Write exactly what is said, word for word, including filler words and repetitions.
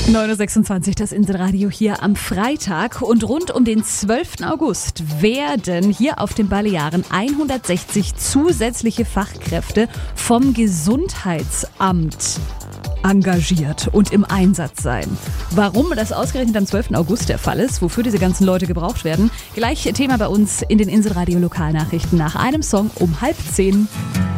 neun Uhr sechsundzwanzig, das Inselradio hier am Freitag. Und rund um den zwölften August werden hier auf den Balearen hundertsechzig zusätzliche Fachkräfte vom Gesundheitsamt engagiert und im Einsatz sein. Warum das ausgerechnet am zwölften August der Fall ist, wofür diese ganzen Leute gebraucht werden, gleich Thema bei uns in den Inselradio Lokalnachrichten nach einem Song um halb zehn.